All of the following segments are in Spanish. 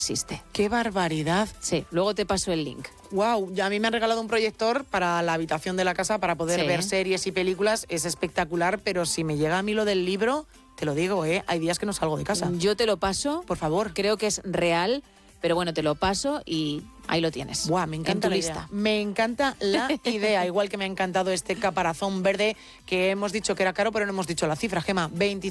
existe. ¡Qué barbaridad! Sí, luego te paso el link. Wow, ya a mí me han regalado un proyector para la habitación de la casa para poder ver series y películas. Es espectacular, pero si me llega a mí lo del libro, te lo digo, hay días que no salgo de casa. Yo te lo paso. Por favor. Creo que es real, pero bueno, te lo paso y ahí lo tienes. Buah, me encanta la lista. idea. Me encanta la idea, igual que me ha encantado este caparazón verde que hemos dicho que era caro, pero no hemos dicho la cifra, Gema.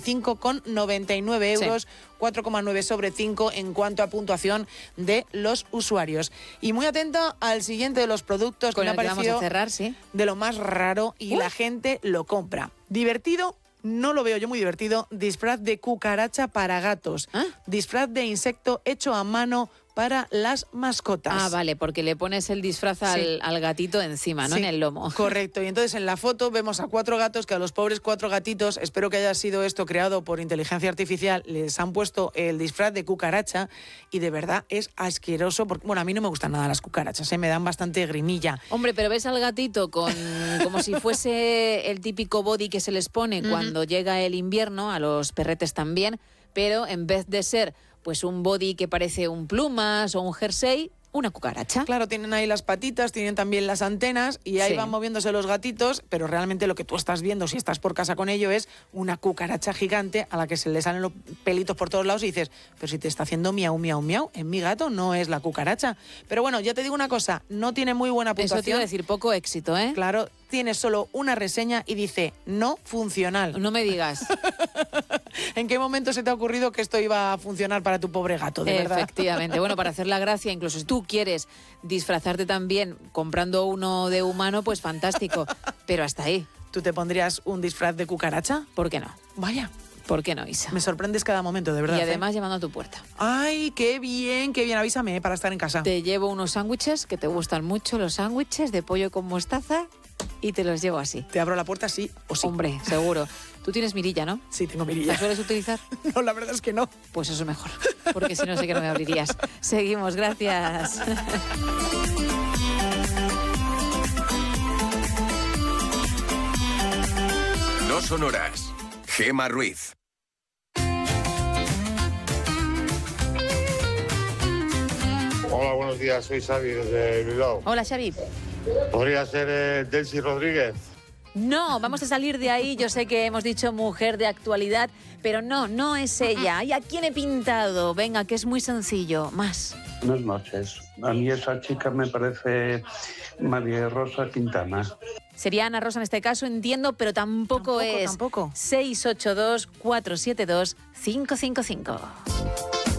25,99 euros, 4,9 sobre 5 en cuanto a puntuación de los usuarios. Y muy atenta al siguiente de los productos con que me ha el que parecido vamos a cerrar, sí, de lo más raro y la gente lo compra. Divertido. No lo veo yo muy divertido. Disfraz de cucaracha para gatos. ¿Ah? Disfraz de insecto hecho a mano para las mascotas. Ah, vale, porque le pones el disfraz al gatito encima, ¿no? Sí, en el lomo. Correcto. Y entonces en la foto vemos a 4 gatos que a los pobres 4 gatitos, espero que haya sido esto creado por inteligencia artificial, les han puesto el disfraz de cucaracha y de verdad es asqueroso. Porque, bueno, a mí no me gustan nada las cucarachas, me dan bastante grimilla. Hombre, pero ves al gatito como si fuese el típico body que se les pone cuando llega el invierno, a los perretes también, pero en vez de ser pues un body que parece un plumas o un jersey, una cucaracha. Claro, tienen ahí las patitas, tienen también las antenas y ahí van moviéndose los gatitos, pero realmente lo que tú estás viendo si estás por casa con ello es una cucaracha gigante a la que se le salen los pelitos por todos lados y dices, pero si te está haciendo miau, miau, miau, en mi gato no es la cucaracha. Pero bueno, ya te digo una cosa, no tiene muy buena puntuación. Eso te iba a decir, poco éxito, ¿eh? Claro, tiene solo una reseña y dice, no funcional. No me digas. ¿En qué momento se te ha ocurrido que esto iba a funcionar para tu pobre gato, de verdad? Efectivamente. Bueno, para hacer la gracia, incluso si tú quieres disfrazarte también comprando uno de humano, pues fantástico. Pero hasta ahí. ¿Tú te pondrías un disfraz de cucaracha? ¿Por qué no? Vaya. ¿Por qué no, Isa? Me sorprendes cada momento, de verdad. Y además llamando a tu puerta. ¡Ay, qué bien! Avísame para estar en casa. Te llevo unos sándwiches que te gustan mucho, los sándwiches de pollo con mostaza, y te los llevo así. ¿Te abro la puerta sí o sí? Hombre, seguro. Tú tienes mirilla, ¿no? Sí, tengo mirilla. ¿La sueles utilizar? No, la verdad es que no. Pues eso es mejor, porque si no sé que no me abrirías. Seguimos, gracias. No son horas. Gema Ruiz. Hola, buenos días, soy Xavi desde Bilbao. Hola, Xavi. ¿Podría ser Delcy Rodríguez? No, vamos a salir de ahí. Yo sé que hemos dicho mujer de actualidad, pero no es ella. ¿Y a quién he pintado? Venga, que es muy sencillo. Más. Buenas noches. A mí esa chica me parece María Rosa Quintana. Sería Ana Rosa en este caso, entiendo, pero tampoco es. Tampoco. 682-472-555.